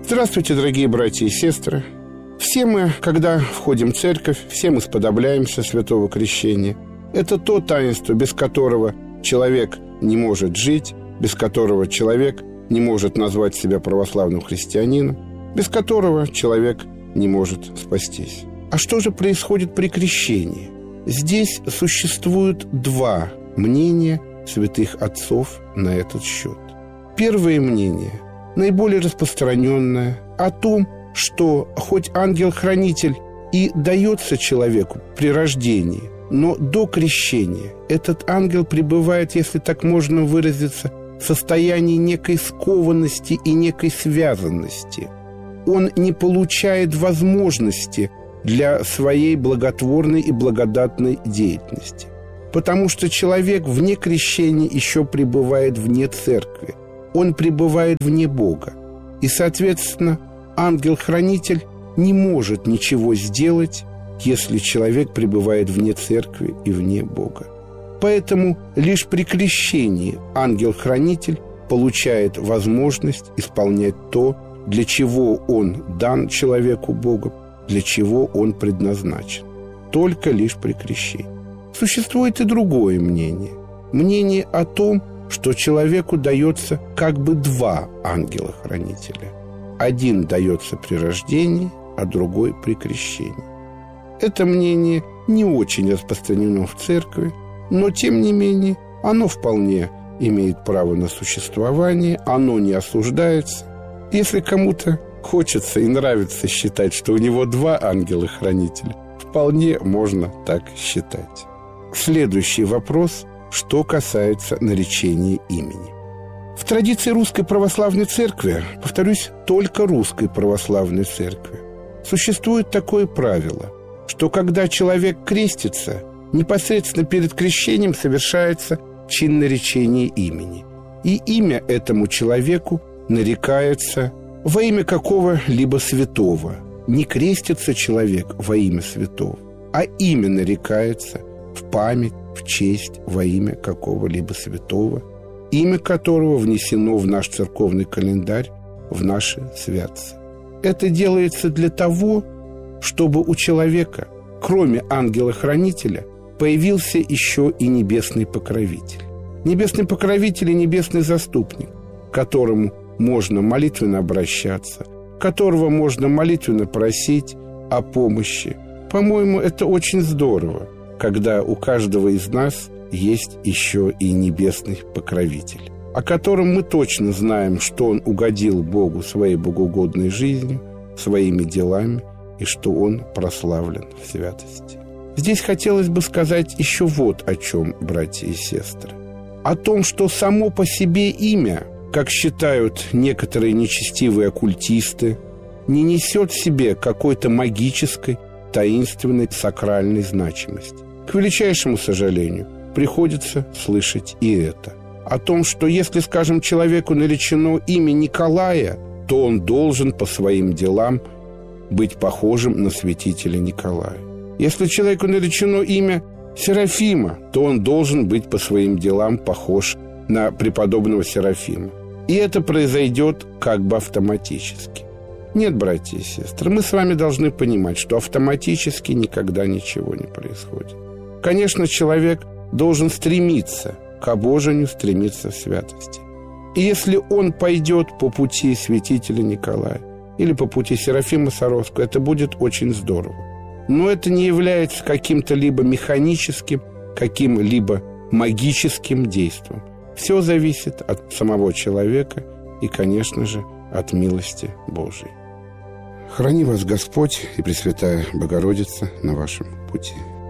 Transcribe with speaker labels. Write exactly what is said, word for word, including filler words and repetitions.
Speaker 1: Здравствуйте, дорогие братья и сестры. Все мы, когда входим в церковь, все мы сподобляемся святого крещения. Это то таинство, без которого человек не может жить, без которого человек не может назвать себя православным христианином, без которого человек не может спастись. А что же происходит при крещении? Здесь существует два мнения святых отцов на этот счет. Первое мнение, наиболее распространенное, о том, что хоть ангел-хранитель и дается человеку при рождении, но до крещения этот ангел пребывает, если так можно выразиться, в состоянии некой скованности и некой связанности. Он не получает возможности для своей благотворной и благодатной деятельности, потому что человек вне крещения еще пребывает вне церкви, он пребывает вне Бога, и, соответственно, ангел-хранитель не может ничего сделать, если человек пребывает вне церкви и вне Бога. Поэтому лишь при крещении ангел-хранитель получает возможность исполнять то, для чего он дан человеку Богом, для чего он предназначен. Только лишь при крещении. Существует и другое мнение. Мнение о том, что человеку дается как бы два ангела-хранителя. Один дается при рождении, а другой при крещении. Это мнение не очень распространено в церкви, но, тем не менее, оно вполне имеет право на существование, оно не осуждается. Если кому-то хочется и нравится считать, что у него два ангела-хранителя, вполне можно так считать. Следующий вопрос, что касается наречения имени. В традиции Русской Православной Церкви, повторюсь, только Русской Православной Церкви, существует такое правило, что когда человек крестится, непосредственно перед крещением совершается чин наречения имени. И имя этому человеку нарекается во имя какого-либо святого. Не крестится человек во имя святого, а имя нарекается в память, в честь, во имя какого-либо святого, имя которого внесено в наш церковный календарь, в наши святцы. Это делается для того, чтобы у человека, кроме ангела-хранителя, появился еще и небесный покровитель. Небесный покровитель и небесный заступник, к которому можно молитвенно обращаться, которого можно молитвенно просить о помощи. По-моему, это очень здорово, когда у каждого из нас есть еще и небесный покровитель, о котором мы точно знаем, что он угодил Богу своей богоугодной жизнью, своими делами, и что он прославлен в святости. Здесь хотелось бы сказать еще вот о чем, братья и сестры. О том, что само по себе имя, как считают некоторые нечестивые оккультисты, не несет в себе какой-то магической, таинственной, сакральной значимости. К величайшему сожалению, приходится слышать и это. О том, что если, скажем, человеку наречено имя Николая, то он должен по своим делам быть похожим на святителя Николая. Если человеку наречено имя Серафима, то он должен быть по своим делам похож на преподобного Серафима. И это произойдет как бы автоматически. Нет, братья и сестры, мы с вами должны понимать, что автоматически никогда ничего не происходит. Конечно, человек должен стремиться к обожению, стремиться в святости. И если он пойдет по пути святителя Николая или по пути Серафима Саровского, это будет очень здорово. Но это не является каким-то либо механическим, каким-либо магическим действием. Все зависит от самого человека и, конечно же, от милости Божией. Храни вас Господь и Пресвятая Богородица на вашем пути.